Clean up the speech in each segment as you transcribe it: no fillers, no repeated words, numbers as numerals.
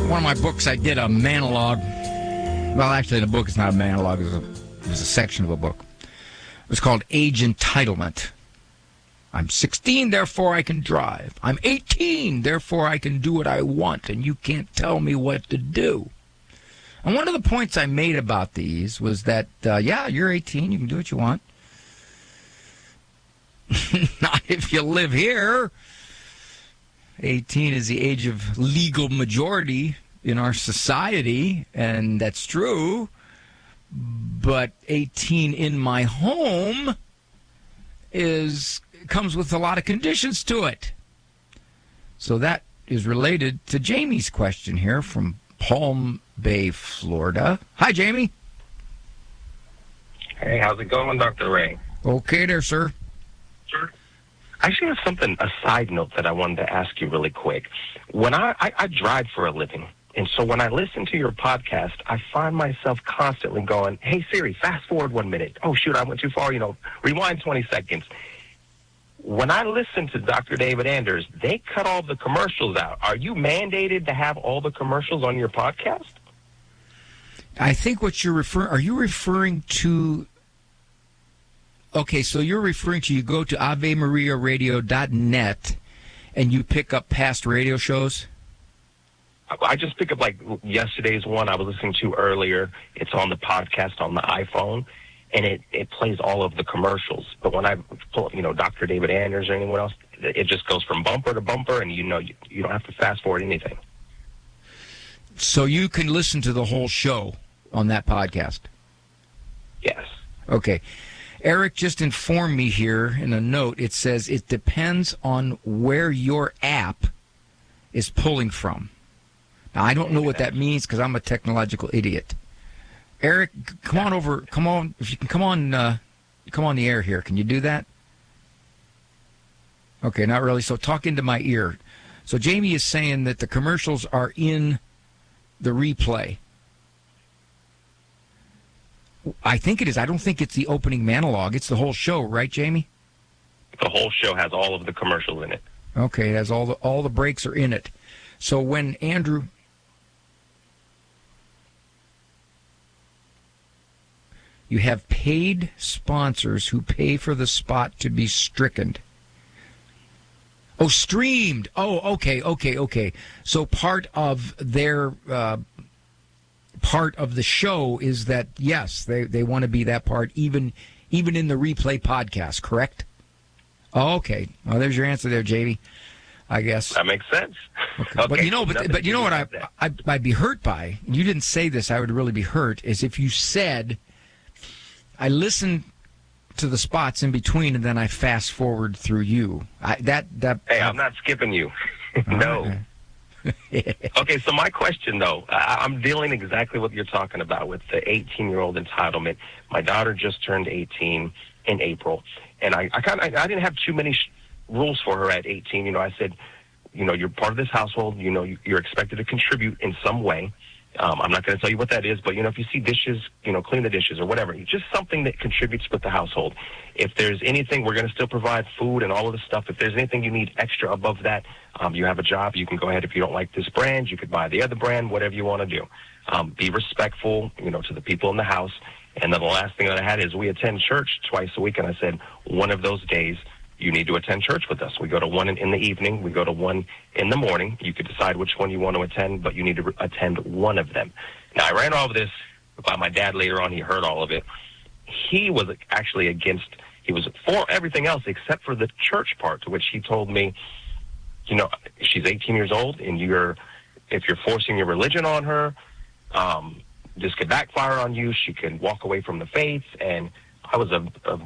One of my books, I did a monologue. Well, actually, the book is not a monologue. It was a section of a book. It was called Age Entitlement. I'm 16, therefore I can drive. I'm 18, therefore I can do what I want, and you can't tell me what to do. And one of the points I made about these was that, yeah, you're 18, you can do what you want. Not if you live here. 18 is the age of legal majority in our society, and that's true. But 18 in my home comes with a lot of conditions to it. So that is related to Jamie's question here from Palm Bay, Florida. Hi, Jamie. Hey, how's it going, Dr. Ray? Okay there, sir. Sure. I actually have a side note that I wanted to ask you really quick. When I drive for a living, and so when I listen to your podcast, I find myself constantly going, hey, Siri, fast forward 1 minute. Oh, shoot, I went too far, rewind 20 seconds. When I listen to Dr. David Anders, they cut all the commercials out. Are you mandated to have all the commercials on your podcast? I think what are you referring to? Okay, so you're referring to, you go to AveMariaRadio.net and you pick up past radio shows? I just pick up, like, yesterday's one I was listening to earlier. It's on the podcast on the iPhone, and it plays all of the commercials. But when I pull up, Dr. David Anders or anyone else, it just goes from bumper to bumper, and you don't have to fast forward anything. So you can listen to the whole show on that podcast? Yes. Okay. Eric just informed me here in a note. It says it depends on where your app is pulling from. Now, I don't know what that means because I'm a technological idiot. Eric, come on over. Come on, if you can come on the air here. Can you do that? Okay, not really. So talk into my ear. So Jamie is saying that the commercials are in the replay. I think it is. I don't think it's the opening monologue. It's the whole show, right, Jamie? The whole show has all of the commercials in it. Okay, it has all the breaks are in it. So when Andrew, you have paid sponsors who pay for the spot to be stricken. Oh, streamed. Oh, okay. So part of their part of the show is that, yes, they want to be that part, even in the replay podcast, correct? Oh, okay. Well, there's your answer there, JD, I guess. That makes sense. Okay. Okay. But you know what I'd be hurt by, and you didn't say this, I would really be hurt, is if you said, I listened to the spots in between and then I fast forward through you. Hey, I'm not skipping you. No. Okay, so my question, though, I'm dealing exactly what you're talking about with the 18-year-old entitlement. My daughter just turned 18 in April, and I didn't have too many rules for her at 18. I said, you're part of this household. You're expected to contribute in some way. I'm not going to tell you what that is, but, if you see dishes, clean the dishes or whatever. Just something that contributes with the household. If there's anything, we're going to still provide food and all of the stuff. If there's anything you need extra above that, you have a job. You can go ahead. If you don't like this brand, you could buy the other brand, whatever you want to do. Be respectful, to the people in the house. And then the last thing that I had is we attend church twice a week, and I said one of those days you need to attend church with us. We go to one in the evening. We go to one in the morning. You could decide which one you want to attend, but you need to attend one of them. Now, I ran all of this by my dad later on. He heard all of it. He was actually he was for everything else except for the church part, to which he told me, she's 18 years old, and if you're forcing your religion on her, this could backfire on you. She can walk away from the faith. And I was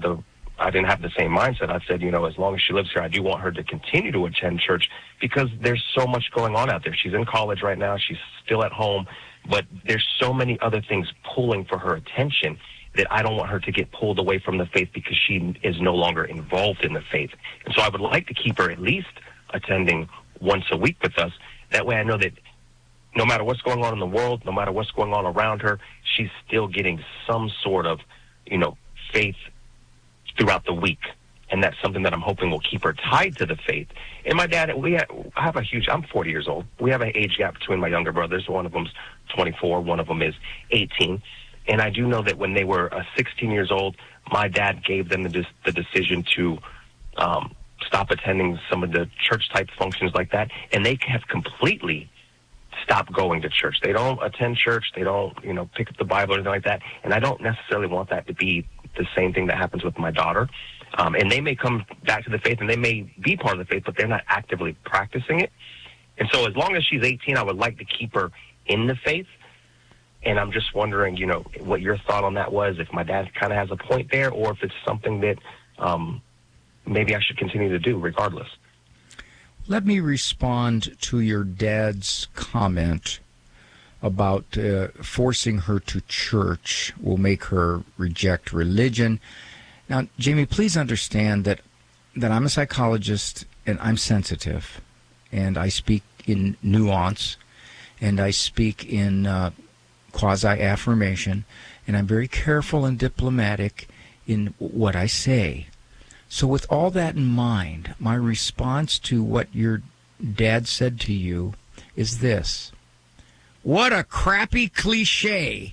I didn't have the same mindset. I said, as long as she lives here, I do want her to continue to attend church because there's so much going on out there. She's in college right now. She's still at home, but there's so many other things pulling for her attention that I don't want her to get pulled away from the faith because she is no longer involved in the faith. And so I would like to keep her at least attending once a week with us. That way I know that no matter what's going on in the world, no matter what's going on around her, she's still getting some sort of, faith throughout the week. and that's something that I'm hoping will keep her tied to the faith. And my dad, I'm 40 years old. We have an age gap between my younger brothers. One of them's 24, one of them is 18. And I do know that when they were 16 years old, my dad gave them the decision to stop attending some of the church-type functions like that, and they have completely stopped going to church. They don't attend church. They don't, pick up the Bible or anything like that, and I don't necessarily want that to be the same thing that happens with my daughter. And they may come back to the faith, and they may be part of the faith, but they're not actively practicing it. And so as long as she's 18, I would like to keep her in the faith. And I'm just wondering, what your thought on that was, if my dad kind of has a point there, or if it's something that maybe I should continue to do regardless. Let me respond to your dad's comment about forcing her to church will make her reject religion. Now, Jamie, please understand that I'm a psychologist and I'm sensitive, and I speak in nuance, and I speak in quasi-affirmation, and I'm very careful and diplomatic in what I say. So with all that in mind, my response to what your dad said to you is this. What a crappy cliche.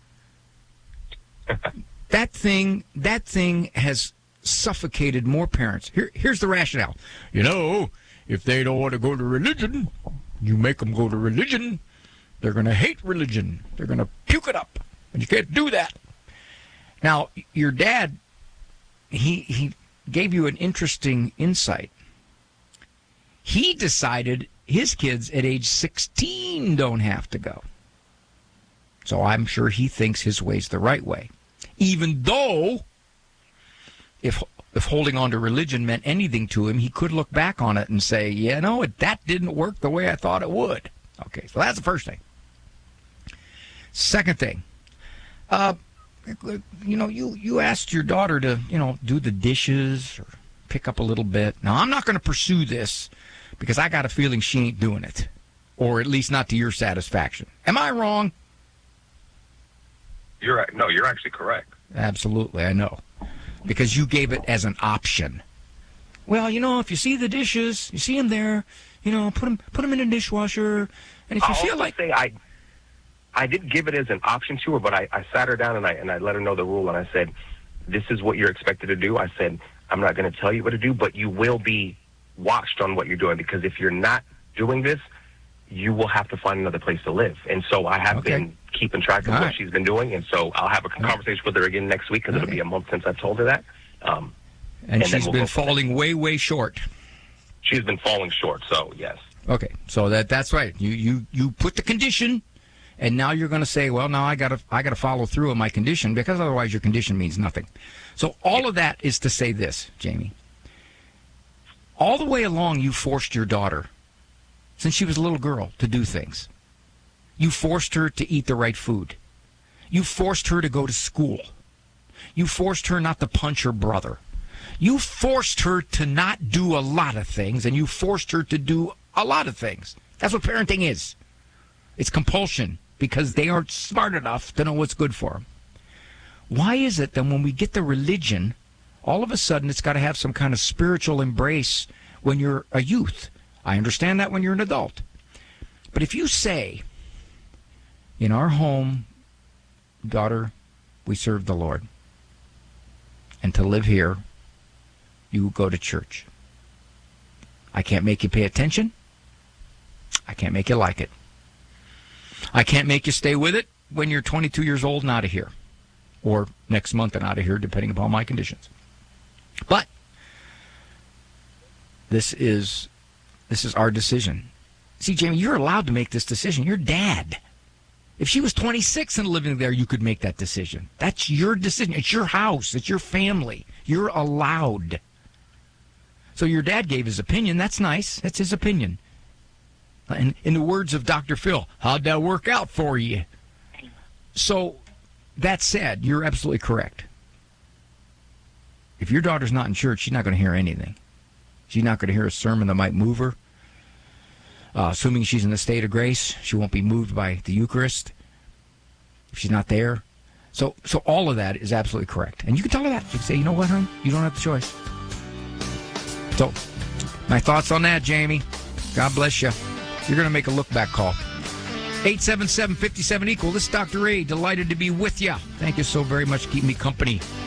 That thing has suffocated more parents. Here's the rationale. If they don't want to go to religion, you make them go to religion. They're going to hate religion. They're going to puke it up. And you can't do that. Now, your dad, he gave you an interesting insight. He decided his kids at age 16 don't have to go. So I'm sure he thinks his way's the right way. Even though, if holding on to religion meant anything to him, he could look back on it and say, that didn't work the way I thought it would. Okay, so that's the first thing. Second thing, you asked your daughter to, do the dishes or pick up a little bit. Now, I'm not going to pursue this because I got a feeling she ain't doing it, or at least not to your satisfaction. Am I wrong? No, you're actually correct. Absolutely, I know. Because you gave it as an option. Well, if you see the dishes, you see them there, put them in a dishwasher, and if you feel like... I did give it as an option to her, but I sat her down and I let her know the rule, and I said, this is what you're expected to do. I said, I'm not going to tell you what to do, but you will be watched on what you're doing, because if you're not doing this, you will have to find another place to live. And so I have been keeping track of what she's been doing, and so I'll have a conversation with her again next week, because it'll be a month since I've told her that. And she's been falling way, way short. She's been falling short, so yes. Okay, so that's right. You put the condition, and now you're going to say, well, now I got to follow through on my condition, because otherwise your condition means nothing. So all of that is to say this, Jamie. All the way along, you forced your daughter, since she was a little girl, to do things. You forced her to eat the right food. You forced her to go to school. You forced her not to punch her brother. You forced her to not do a lot of things, and you forced her to do a lot of things. That's what parenting is. It's compulsion, because they aren't smart enough to know what's good for them. Why is it that when we get the religion, all of a sudden it's got to have some kind of spiritual embrace when you're a youth? I understand that when you're an adult. But if you say, in our home, daughter, we serve the Lord, and to live here, you go to church. I can't make you pay attention. I can't make you like it. I can't make you stay with it when you're 22 years old and out of here, or next month and out of here, depending upon my conditions. But this is our decision. See, Jamie, you're allowed to make this decision. You're dad. If she was 26 and living there, you could make that decision. That's your decision. It's your house. It's your family. You're allowed. So your dad gave his opinion. That's nice. That's his opinion. And in the words of Dr. Phil, how'd that work out for you? So that said, you're absolutely correct. If your daughter's not in church, she's not going to hear anything. She's not going to hear a sermon that might move her. Assuming she's in a state of grace, she won't be moved by the Eucharist if she's not there. So all of that is absolutely correct. And you can tell her that. You can say, you know what, honey? You don't have the choice. So, my thoughts on that, Jamie. God bless you. You're going to make a look-back call. 877-57-EQUAL. This is Dr. A. Delighted to be with you. Thank you so very much. Keep me company.